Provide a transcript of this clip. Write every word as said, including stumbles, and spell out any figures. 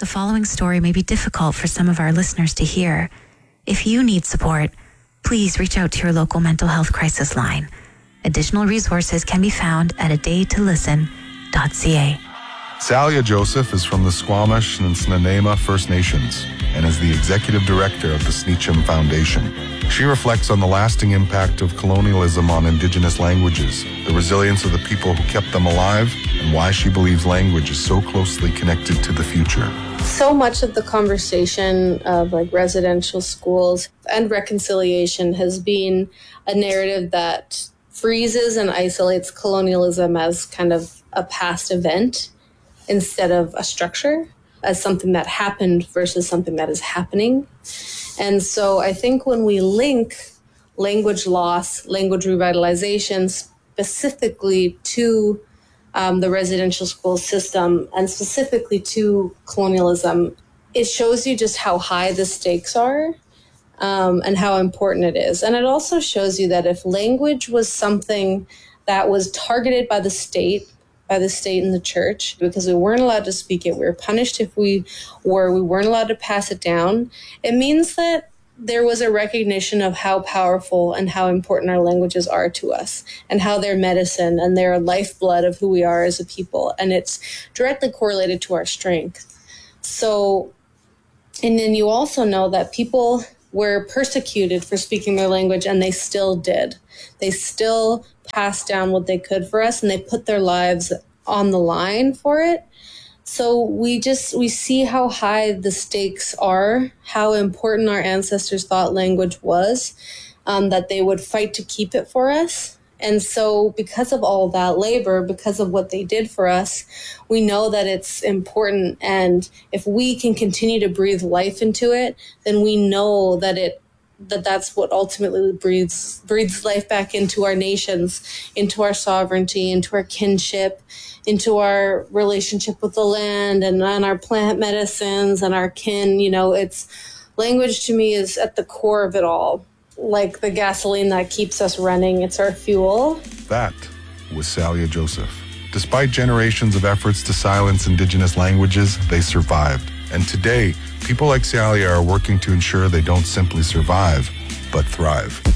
The following story may be difficult for some of our listeners to hear. If you need support, please reach out to your local mental health crisis line. Additional resources can be found at a day to listen dot c a. Salia Joseph is from the Squamish and Snuneymuxw First Nations and is the executive director of the Sneechum Foundation. She reflects on the lasting impact of colonialism on Indigenous languages, the resilience of the people who kept them alive, and why she believes language is so closely connected to the future. So much of the conversation of like residential schools and reconciliation has been a narrative that freezes and isolates colonialism as kind of a past event instead of a structure, as something that happened versus something that is happening. And so I think when we link language loss, language revitalization specifically to um, the residential school system and specifically to colonialism, it shows you just how high the stakes are um, and how important it is. And it also shows you that if language was something that was targeted by the state, by the state and the church, because we weren't allowed to speak it, we were punished if we were, we weren't allowed to pass it down, it means that there was a recognition of how powerful and how important our languages are to us and how they're medicine and they're lifeblood of who we are as a people. And it's directly correlated to our strength. So, and then you also know that people were persecuted for speaking their language, and they still did. They still passed down what they could for us, and they put their lives on the line for it. So we just, we see how high the stakes are, how important our ancestors thought language was, um, that they would fight to keep it for us. And so because of all that labor, because of what they did for us, we know that it's important. And if we can continue to breathe life into it, then we know that it that that's what ultimately breathes breathes life back into our nations, into our sovereignty, into our kinship, into our relationship with the land and, and our plant medicines and our kin. You know, it's language to me is at the core of it all. Like the gasoline that keeps us running. It's our fuel. That was Salia Joseph. Despite generations of efforts to silence Indigenous languages, they survived. And today, people like Salia are working to ensure they don't simply survive, but thrive.